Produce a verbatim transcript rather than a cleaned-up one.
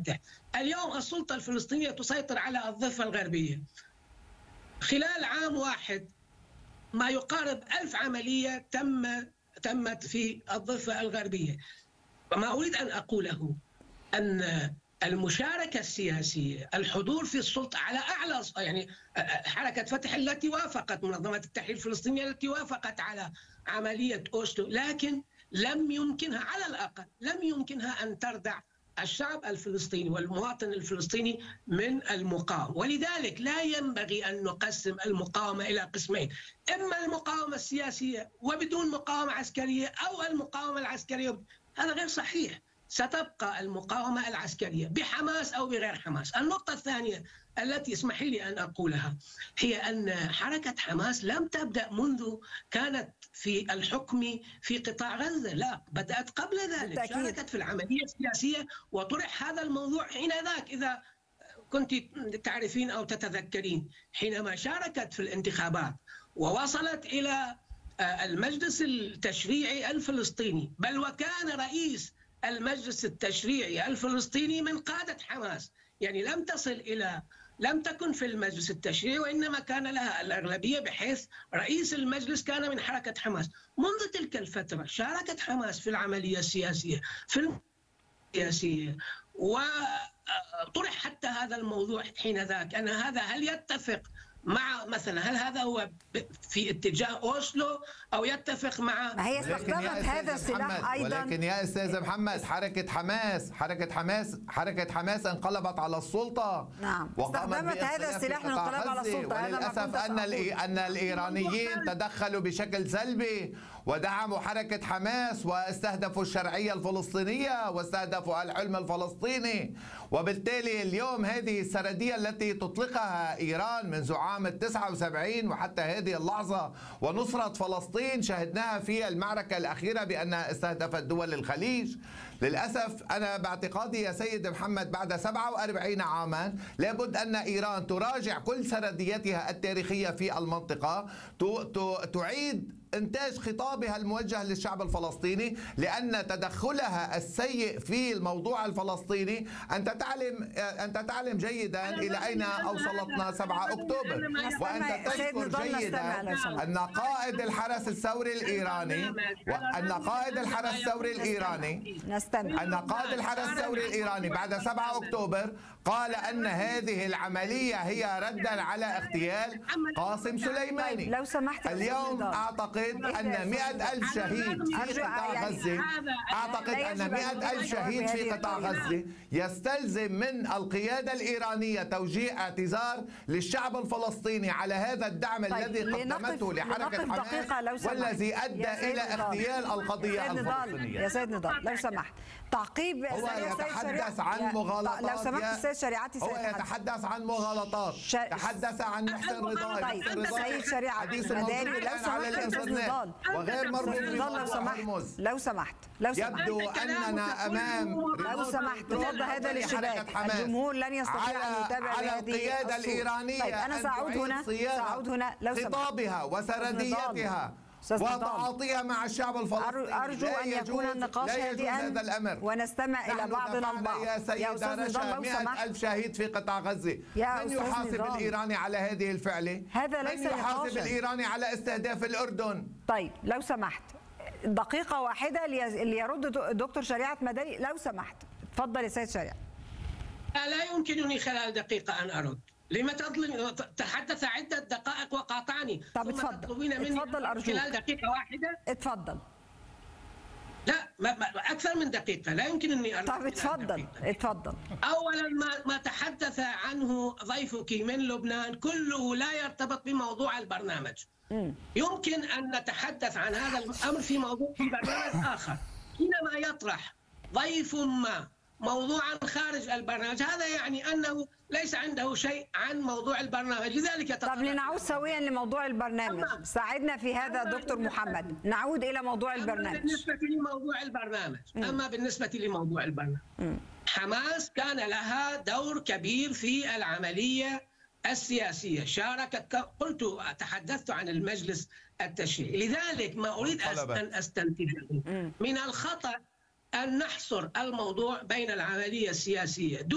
الفتح. اليوم السلطة الفلسطينية تسيطر على الضفة الغربية. خلال عام واحد ما يقارب ألف عملية تم تمت في الضفة الغربية. وما أريد أن أقوله أن المشاركة السياسية، الحضور في السلطة على أعلى، يعني حركة فتح التي وافقت، منظمة التحرير الفلسطينية التي وافقت على عملية أوسلو، لكن لم يمكنها، على الأقل لم يمكنها أن تردع الشعب الفلسطيني والمواطن الفلسطيني من المقاومة. ولذلك لا ينبغي أن نقسم المقاومة إلى قسمين، إما المقاومة السياسية وبدون مقاومة عسكرية، أو المقاومة العسكرية. هذا غير صحيح. ستبقى المقاومة العسكرية بحماس أو بغير حماس. النقطة الثانية التي اسمحي لي أن أقولها هي أن حركة حماس لم تبدأ منذ كانت في الحكم في قطاع غزة، لا، بدأت قبل ذلك. بالتأكيد. شاركت في العملية السياسية وطرح هذا الموضوع حين ذاك، إذا كنت تعرفين أو تتذكرين، حينما شاركت في الانتخابات ووصلت إلى المجلس التشريعي الفلسطيني، بل وكان رئيس المجلس التشريعي الفلسطيني من قادة حماس. يعني لم تصل إلى لم تكن في المجلس التشريعي، وإنما كان لها الأغلبية، بحيث رئيس المجلس كان من حركة حماس. منذ تلك الفترة شاركت حماس في العملية السياسية في السياسية وطرح حتى هذا الموضوع حين ذاك، أن هذا هل يتفق مع مثلا، هل هذا هو في اتجاه أوسلو أو يتفق مع، ما هي استخدمت هذا السلاح أيضا. ولكن يا أستاذ محمد، حركة حماس حركة حماس حركة حماس انقلبت على السلطة. نعم، استخدمت هذا السلاح للانقلاب على السلطة. وللأسف أن أن الإيرانيين تدخلوا بشكل سلبي ودعموا حركة حماس واستهدفوا الشرعية الفلسطينية واستهدفوا الحلم الفلسطيني. وبالتالي اليوم هذه السردية التي تطلقها إيران منذ عام تسعة وسبعين وحتى هذه اللحظة، ونصرة فلسطين شهدناها في المعركة الأخيرة بأنها استهدفت دول الخليج. للأسف أنا باعتقادي يا سيد محمد، بعد سبعة وأربعين عاما لابد أن إيران تراجع كل سرديتها التاريخية في المنطقة، تعيد إنتاج خطابها الموجه للشعب الفلسطيني، لأن تدخلها السيء في الموضوع الفلسطيني، أنت تعلم أنت تعلم جيدا إلى أين أوصلتنا سبعة أكتوبر، وأنت تذكر جيدا أن قائد الحرس الثوري الإيراني وأن قائد الحرس الثوري الإيراني أن قائد الحرس الثوري الإيراني بعد سبعة أكتوبر قال أن هذه العملية هي ردا على اغتيال قاسم سليماني. لو سمحت اليوم أعتقد أن مئة ألف شهيد في قطاع غزة أعتقد أن مئة ألف شهيد في قطاع غزة يستلزم من القيادة الإيرانية توجيه اعتذار للشعب الفلسطيني على هذا الدعم الذي قدمته لحركة حماس والذي أدى إلى اغتيال القضية الفلسطينية. يا سيد نضال لو سمحت، تعقيب. هو يتحدث عن مغالطات. لو سمحت السيد شريعتي، هو يتحدث عن مغالطات، تحدث عن محسن رضاي. طيب السيد شريعتي مداري، لو سمحت نضال وغير مربوط لو سمحت لو سمحت لو سمحت يبدو أننا أمام لو سمحت تفضل هذا للشباك. الجمهور لن يستطيع أن يتابع على القيادة الإيرانية. طيب أنا سأعود هنا سأعود هنا لو سمحت. خطابها وسرديتها وتعاطيها مع الشعب الفلسطيني. أرجو أن يكون النقاش هادئا ونستمع إلى بعضنا البعض. يا سيدة رشا، مئة ألف شهيد في قطاع غزة. من يحاسب الإيراني على هذه الفعلة؟ هذا ليس من يحاسب الإيراني على استهداف الأردن؟ طيب لو سمحت دقيقة واحدة اللي يرد دكتور شريعة مداري، لو سمحت. تفضل يا سيد شريعة. لا يمكنني خلال دقيقة أن أرد. لما تظلم؟ تحدث عدة دقائق وقاطعني. طب اتفضل اتفضل أرجوك خلال دقيقة واحدة. اتفضل. لا ما ما أكثر من دقيقة لا يمكن أني أرد. طب اتفضل اتفضل. أولا ما ما تحدث عنه ضيفك من لبنان كله لا يرتبط بموضوع البرنامج. م. يمكن أن نتحدث عن هذا الأمر في موضوع في برنامج آخر. حينما يطرح ضيف ما موضوعا خارج البرنامج، هذا يعني أنه ليس عنده شيء عن موضوع البرنامج، لذلك. طب لنعود سويا لموضوع البرنامج. أما ساعدنا في هذا دكتور محمد. نعود إلى موضوع البرنامج. أما بالنسبة لموضوع البرنامج م. أما بالنسبة لموضوع البرنامج م. حماس كان لها دور كبير في العملية السياسية. شاركت، قلت تحدثت عن المجلس التشريعي. لذلك ما أريد أن أستنتجه من الخطأ أن نحصر الموضوع بين العملية السياسية